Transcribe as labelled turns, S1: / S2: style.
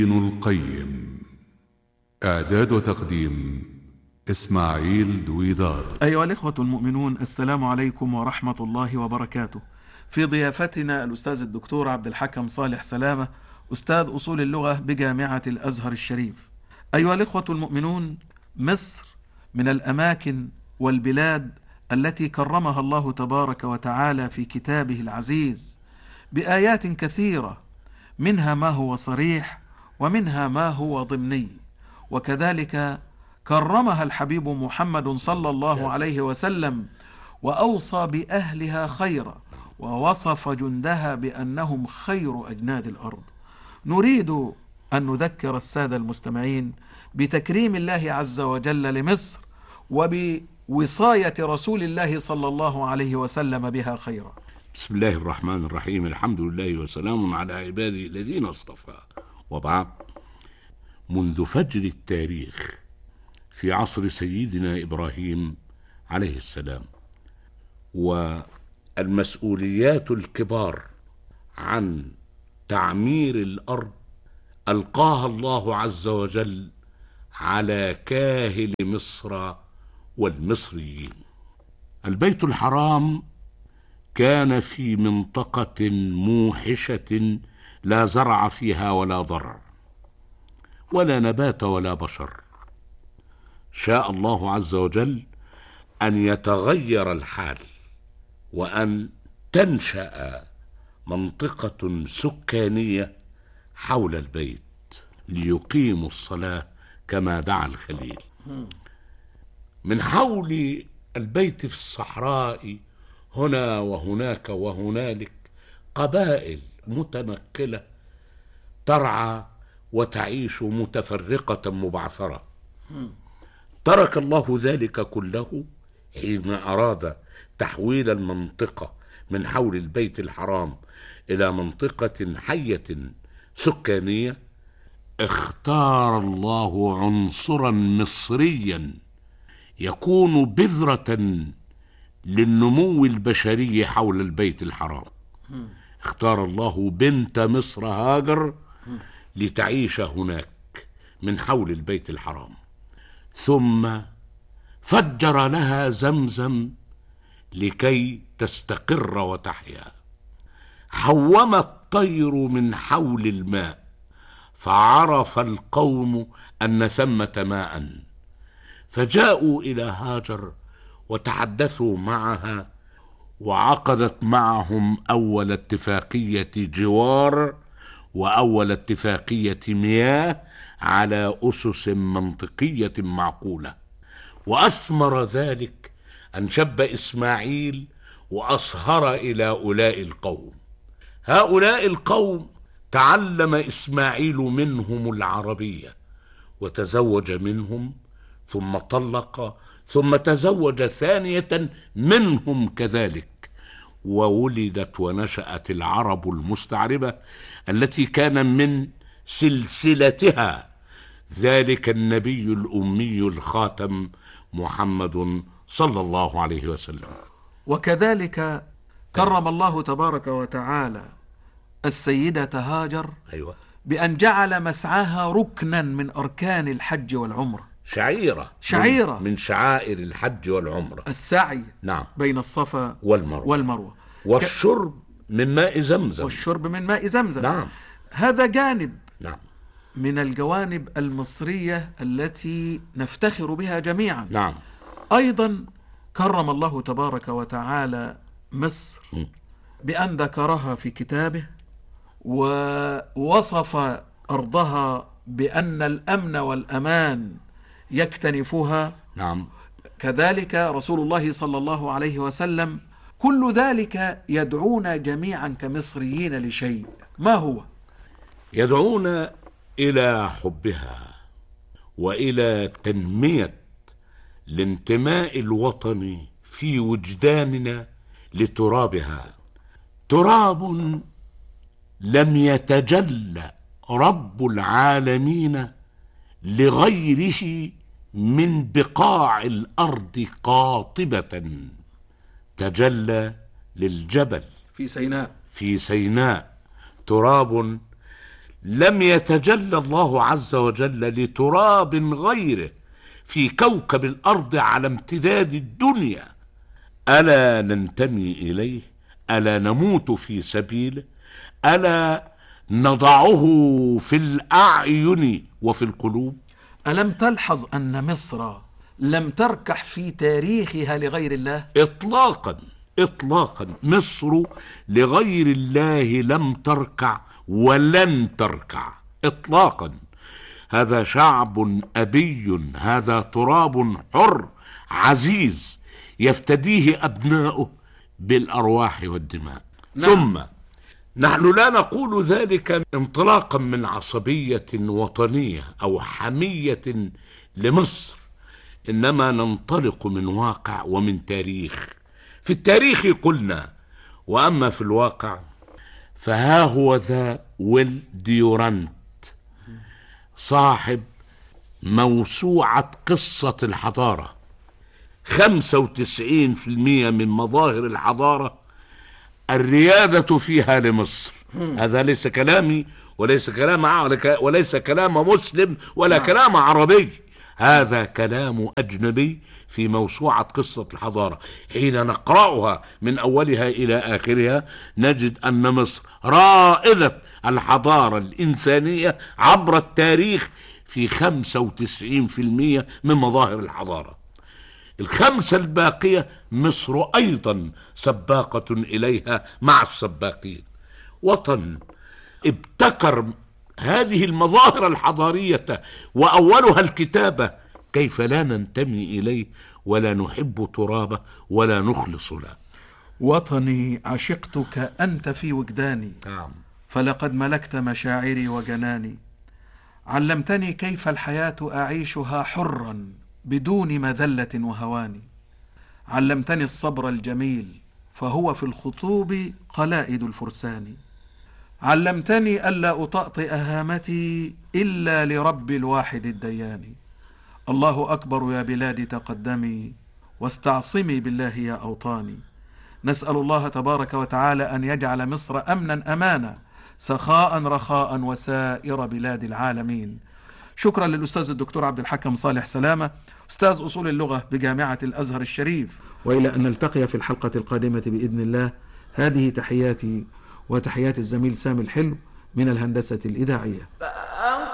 S1: ابن القيم. إعداد وتقديم إسماعيل دويدار.
S2: أيها الإخوة المؤمنون، السلام عليكم ورحمة الله وبركاته. في ضيافتنا الأستاذ الدكتور عبد الحكم صالح سلامة، أستاذ أصول اللغة بجامعة الأزهر الشريف. أيها الإخوة المؤمنون، مصر من الأماكن والبلاد التي كرمها الله تبارك وتعالى في كتابه العزيز بآيات كثيرة، منها ما هو صريح ومنها ما هو ضمني، وكذلك كرمها الحبيب محمد صلى الله عليه وسلم وأوصى بأهلها خيرا، ووصف جندها بأنهم خير أجناد الأرض. نريد أن نذكر السادة المستمعين بتكريم الله عز وجل لمصر وبوصاية رسول الله صلى الله عليه وسلم بها خيرا.
S3: بسم الله الرحمن الرحيم. الحمد لله وسلام على عباده الذين اصطفى، وبعد. منذ فجر التاريخ في عصر سيدنا إبراهيم عليه السلام، والمسؤوليات الكبار عن تعمير الأرض ألقاها الله عز وجل على كاهل مصر والمصريين. البيت الحرام كان في منطقة موحشة لا زرع فيها ولا ضرع ولا نبات ولا بشر. شاء الله عز وجل أن يتغير الحال وأن تنشأ منطقة سكانية حول البيت ليقيموا الصلاة كما دعا الخليل. من حول البيت في الصحراء هنا وهناك وهنالك قبائل متنقلة ترعى وتعيش متفرقة مبعثرة. ترك الله ذلك كله حين أراد تحويل المنطقة من حول البيت الحرام إلى منطقة حية سكانية. اختار الله عنصرا مصريا يكون بذرة للنمو البشري حول البيت الحرام. اختار الله بنت مصر هاجر لتعيش هناك من حول البيت الحرام، ثم فجر لها زمزم لكي تستقر وتحيا. حوم الطير من حول الماء فعرف القوم أن ثمة ماء، فجاءوا إلى هاجر وتحدثوا معها، وعقدت معهم أول اتفاقية جوار وأول اتفاقية مياه على أسس منطقية معقولة. وأثمر ذلك أن شب إسماعيل وأصهر إلى هؤلاء القوم. هؤلاء القوم تعلم إسماعيل منهم العربية وتزوج منهم، ثم طلق، ثم تزوج ثانية منهم كذلك، وولدت ونشأت العرب المستعربة التي كان من سلسلتها ذلك النبي الأمي الخاتم محمد صلى الله عليه وسلم.
S2: وكذلك كرم الله تبارك وتعالى السيدة هاجر بأن جعل مسعاها ركنا من أركان الحج والعمرة، شعيرة
S3: من شعائر الحج والعمرة،
S2: السعي
S3: نعم
S2: بين الصفا والمروة،
S3: والشرب من ماء زمزم،
S2: نعم. هذا جانب
S3: نعم
S2: من الجوانب المصرية التي نفتخر بها جميعا.
S3: نعم.
S2: أيضا كرم الله تبارك وتعالى مصر بأن ذكرها في كتابه، ووصف أرضها بأن الأمن والأمان يكتنفها.
S3: نعم.
S2: كذلك رسول الله صلى الله عليه وسلم. كل ذلك يدعونا جميعا كمصريين لشيء، ما هو؟
S3: يدعونا إلى حبها وإلى تنمية الانتماء الوطني في وجداننا لترابها. تراب لم يتجلى رب العالمين لغيره من بقاع الأرض قاطبة، تجلى للجبل
S2: في سيناء.
S3: تراب لم يتجلى الله عز وجل لتراب غيره في كوكب الأرض على امتداد الدنيا. ألا ننتمي إليه؟ ألا نموت في سبيله؟ ألا نضعه في الأعين وفي القلوب؟
S2: ألم تلحظ أن مصر لم تركح في تاريخها لغير الله؟
S3: إطلاقا إطلاقا، مصر لغير الله لم تركع ولن تركع إطلاقا. هذا شعب أبي، هذا تراب حر عزيز يفتديه أبناؤه بالأرواح والدماء. ثم نحن لا نقول ذلك انطلاقا من عصبية وطنية أو حمية لمصر، إنما ننطلق من واقع ومن تاريخ. في التاريخ قلنا، وأما في الواقع فها هو ذا ويل ديورانت صاحب موسوعة قصة الحضارة. 95% من مظاهر الحضارة الريادة فيها لمصر. هذا ليس كلامي وليس كلام مسلم ولا كلام عربي، هذا كلام أجنبي في موسوعة قصة الحضارة. حين نقرأها من أولها إلى آخرها نجد أن مصر رائدة الحضارة الإنسانية عبر التاريخ في 95% من مظاهر الحضارة. الخمسة الباقية مصر أيضا سباقة إليها مع السباقين. وطن ابتكر هذه المظاهر الحضارية وأولها الكتابة، كيف لا ننتمي إليه ولا نحب ترابه ولا نخلص له؟
S2: وطني عشقتك أنت في وجداني، فلقد ملكت مشاعري وجناني. علمتني كيف الحياة أعيشها حرا بدون مذلة وهوان. علمتني الصبر الجميل فهو في الخطوب قلائد الفرسان. علمتني ألا أطأطئ هامتي إلا لرب الواحد الديان. الله أكبر يا بلادي تقدمي، واستعصمي بالله يا أوطاني. نسأل الله تبارك وتعالى أن يجعل مصر أمنا أمانا، سخاء رخاء، وسائر بلاد العالمين. شكرا للأستاذ الدكتور عبد الحكم صالح سلامة، أستاذ أصول اللغة بجامعة الأزهر الشريف. وإلى أن نلتقي في الحلقة القادمة بإذن الله، هذه تحياتي وتحيات الزميل سامي الحلو من الهندسة الإذاعية.